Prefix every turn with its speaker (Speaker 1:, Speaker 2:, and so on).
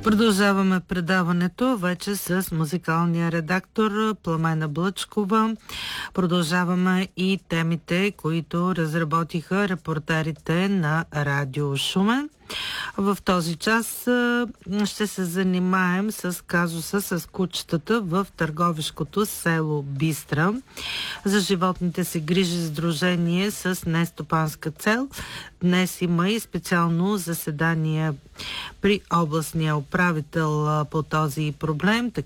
Speaker 1: Продължаваме предаването вече с музикалния редактор Пламена Блъчкова. Продължаваме и темите, които разработиха репортерите на Радио Шумен. В този час ще се занимаем с казуса с кучетата в търговишкото село Бистра. За животните се грижи сдружение с нестопанска цел. Днес има и специално заседание при областния управител по този проблем.